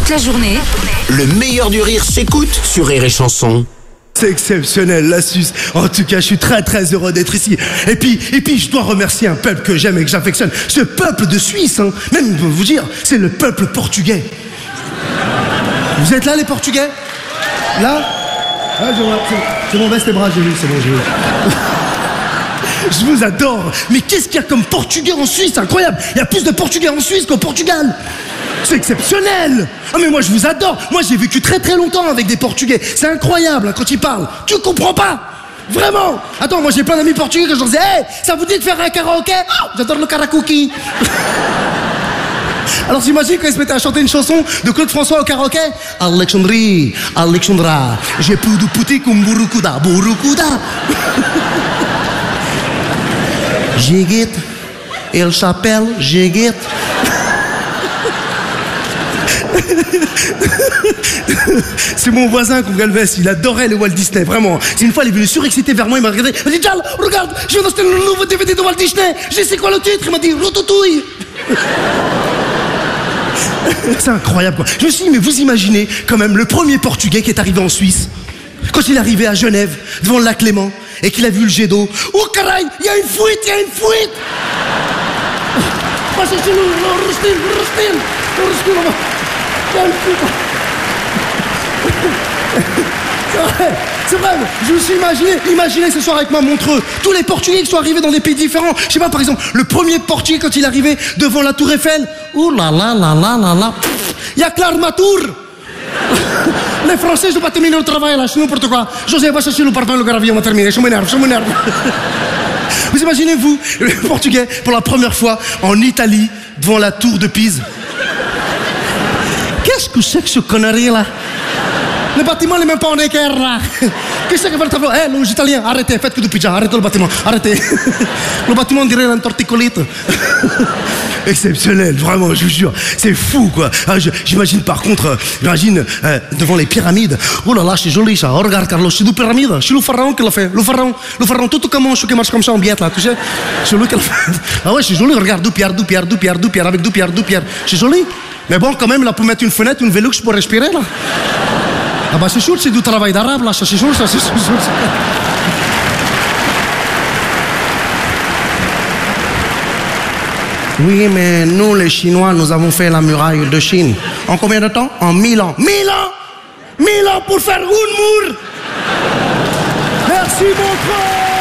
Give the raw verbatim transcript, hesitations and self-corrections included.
Toute la journée, Le meilleur du rire s'écoute sur Rire et Chanson. C'est exceptionnel, la Suisse. En tout cas, je suis très très heureux d'être ici. Et puis, et puis, je dois remercier un peuple que j'aime et que j'affectionne. Ce peuple de Suisse, hein, même pour vous dire, c'est le peuple portugais. Vous êtes là, les Portugais? Là? Ah, je vois, c'est bon, c'est bon, baisse les bras, j'ai vu, c'est bon, j'ai vu. Je vous adore. Mais qu'est-ce qu'il y a comme Portugais en Suisse? C'est incroyable. Il y a plus de Portugais en Suisse qu'au Portugal. C'est exceptionnel. Ah mais moi je vous adore. Moi j'ai vécu très très longtemps avec des Portugais. C'est incroyable hein, quand ils parlent. Tu comprends pas? Vraiment. Attends, moi j'ai plein d'amis portugais que je leur disais, hey, ça vous dit de faire un karaoké? Oh, j'adore le karaoké. Alors t'imagines quand ils se mettaient à chanter une chanson de Claude François au karaoké? Alexandrie, Alexandra, j'ai plus de pouti comme Burukuda, Burukuda. Jiguette, il s'appelle Jiguette. C'est mon voisin Gongalves, il adorait le Walt Disney, vraiment. C'est une fois, il est venu surexcité vers moi, il m'a regardé, il m'a dit, Jal, regarde, je viens d'acheter le nouveau D V D de Walt Disney, je sais quoi le titre, il m'a dit, Routotouille. C'est incroyable quoi. Je me suis dit, mais vous imaginez quand même le premier Portugais qui est arrivé en Suisse, quand il est arrivé à Genève, devant le lac Léman, et qu'il a vu le jet d'eau. Oh caray, il y a une fuite, il y a une fuite. Passez chez nous, Rustin, Rustin, Rustin, là-bas. Il y a une fuite. C'est vrai, c'est vrai, je me suis imaginé, imaginez ce soir avec moi Montreux, tous les Portugais qui sont arrivés dans des pays différents. Je sais pas, par exemple, le premier Portugais quand il est arrivé devant la Tour Eiffel, ouh là là là là là là, il y a Claire Matour. Les Français, je dois pas terminer le travail là, je sais n'importe quoi. José, va chercher le parfum, le gravier, on va terminer, je m'énerve, je m'énerve. Vous imaginez, vous, le Portugais, pour la première fois, en Italie, devant la Tour de Pise. Qu'est-ce que c'est que ce connerie là? Le bâtiment n'est même pas en équerre là. Qu'est-ce que va le travail? Eh, les Italiens, arrêtez, faites que du pizza, arrêtez le bâtiment, arrêtez. Le bâtiment, on dirait l'entorticolite. Exceptionnel, vraiment, je vous jure. C'est fou, quoi. Ah, je, j'imagine par contre, euh, j'imagine euh, devant les pyramides. Oh là là, c'est joli ça. Oh, regarde, Carlos, c'est des pyramides. C'est le pharaon qui l'a fait. Le pharaon, le pharaon, tout comment, ce qui marche comme ça en biette là, tu sais. C'est lui qui l'a fait. Ah ouais, c'est joli, regarde, deux pierres, deux pierres, deux pierres, deux pierres, avec deux pierres, deux pierres. C'est joli. Mais bon, quand même, là, pour mettre une fenêtre, une Velux pour respirer, là. Ah bah c'est sûr, c'est du travail d'arabe, là, ça c'est sûr, ça c'est sûr. Oui, mais nous, les Chinois, nous avons fait la muraille de Chine. En combien de temps? En mille ans. Mille ans! Mille ans pour faire une mur! Merci, mon frère!